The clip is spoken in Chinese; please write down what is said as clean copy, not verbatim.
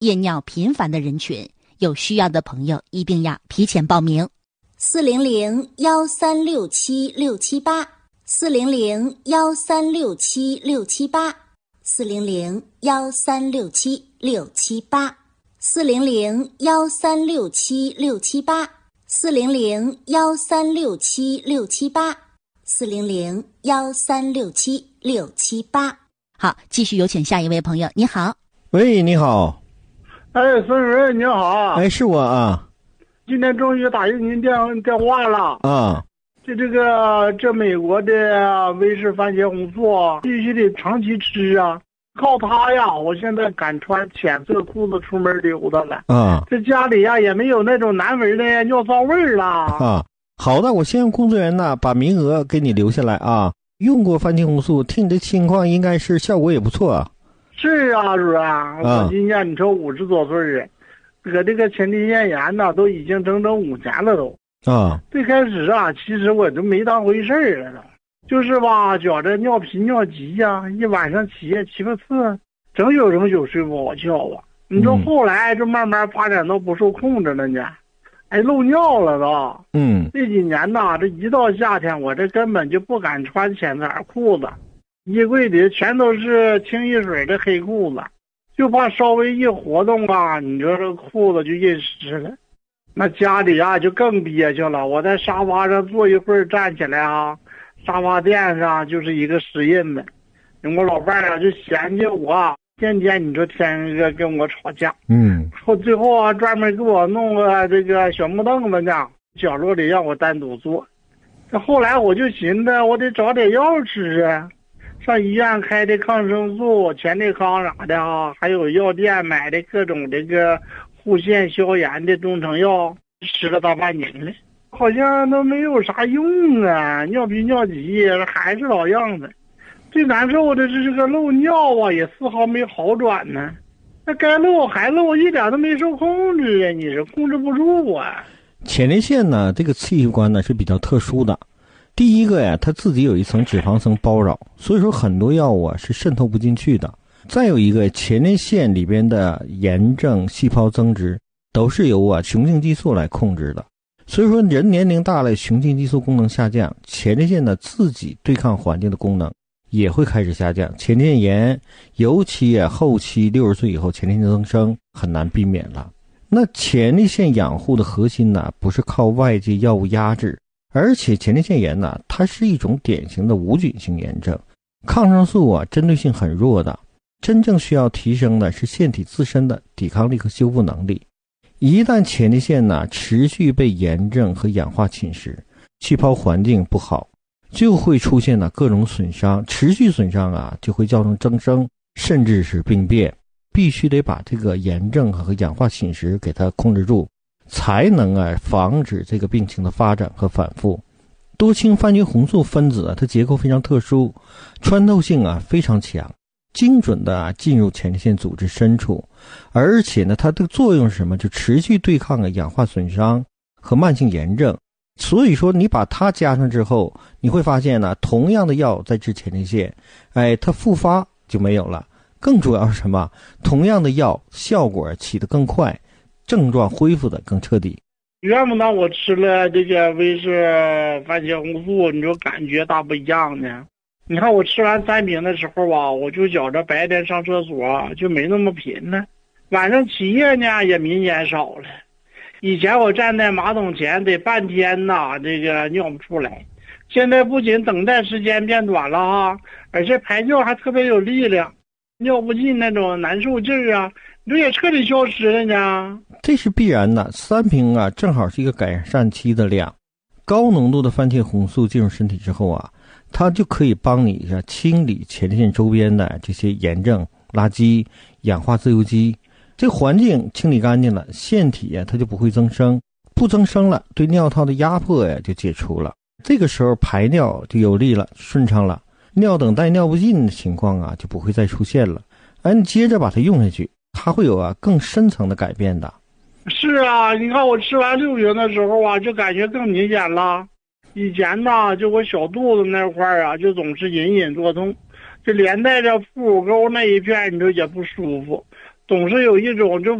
夜尿频繁的人群，有需要的朋友一定要提前报名。400-1367-678，400-1367-678，400-1367-678，400-1367-678。好，继续有请下一位朋友。你好。 喂，你好。 哎，孙主任你好。 哎，是我啊。 今天终于打进您电话了啊。 这美国的威士番茄红素必须得长期吃啊，靠它呀，我现在敢穿浅色裤子出门溜达了。 啊。 这家里呀也没有那种难闻的尿骚味了。 啊，好的，我先让工作人员呢把名额给你留下来啊。用过番茄红素，听你这情况应该是效果也不错啊。 是啊，主任，我今年你说50多岁了，得这个前列腺炎呢，都已经整整5年了都。 啊， 最开始啊，其实我都没当回事儿了，就是吧，觉着尿频尿急呀，一晚上起夜7、8次，整宿睡不好觉啊。你说后来就慢慢发展到不受控制了呢，漏尿了都。这几年呐，这一到夏天，我这根本就不敢穿浅色裤子，衣柜里全都是清一水的黑裤子，就怕稍微一活动吧，你说这裤子就印湿了。那家里啊就更憋屈了，我在沙发上坐一会儿站起来啊，沙发垫上就是一个湿印子。我老伴儿啊就嫌弃我，天天你说天天跟我吵架。最后啊专门给我弄个这个小木凳子呢，角落里让我单独坐。这后来我就寻思我得找点药吃啊，上医院开的抗生素、前列康啥的啊，还有药店买的各种这个护腺消炎的中成药，吃了大半年了，好像都没有啥用啊，尿频尿急还是老样子。最难受的是这个漏尿啊，也丝毫没好转呢。那该漏还漏，一点都没受控制啊，你是控制不住啊。 前列腺呢，这个器官呢是比较特殊的。第一个呀，它自己有一层脂肪层包绕，所以说很多药物是渗透不进去的。再有一个，前列腺里边的炎症、细胞增殖都是由雄性激素来控制的。所以说人年龄大了，雄性激素功能下降，前列腺呢自己对抗环境的功能也会开始下降。前列腺炎尤其后期60岁以后，前列腺增生很难避免了。那前列腺养护的核心呢，不是靠外界药物压制，而且前列腺炎呢，它是一种典型的无菌性炎症，抗生素针对性很弱的。真正需要提升的是腺体自身的抵抗力和修复能力。一旦前列腺呢持续被炎症和氧化侵蚀，气泡环境不好，就会出现各种损伤，持续损伤就会造成增生，甚至是病变。必须得把这个炎症和氧化侵蚀给它控制住，才能防止这个病情的发展和反复。多氢番茄红素分子它结构非常特殊，穿透性非常强，精准的进入前列腺组织深处，而且呢，它的作用是什么？就持续对抗氧化损伤和慢性炎症。所以说你把它加上之后，你会发现同样的药在治前列腺，它复发就没有了。更主要是什么？同样的药效果起得更快，症状恢复的更彻底。 原本我吃了这个威士番茄红素，你说感觉大不一样呢。你看我吃完3瓶的时候吧，我就觉着白天上厕所就没那么频了，晚上起夜呢也明显少了。以前我站在马桶前得半天这个尿不出来，现在不仅等待时间变短了而且排尿还特别有力量，尿不尽那种难受劲儿你说也彻底消失了呢。 这是必然的，3瓶正好是一个改善期的量。高浓度的番茄红素进入身体之后它就可以帮你清理前列腺周边的这些炎症、垃圾、氧化自由基。这个环境清理干净了，腺体它就不会增生，不增生了，对尿道的压迫就解除了。这个时候排尿就有力了，顺畅了，尿等待尿不尽的情况就不会再出现了。你接着把它用下去，它会有更深层的改变的。 是啊，你看我吃完6瓶的时候就感觉更明显了。以前就我小肚子那块就总是隐隐作痛，就连带着腹股沟那一片你说也不舒服， 总是有一种就